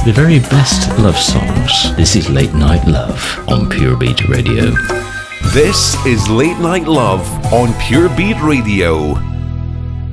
the very best love songs. This is Late Night Love on Pure Beat Radio. This is Late Night Love on Pure Beat Radio.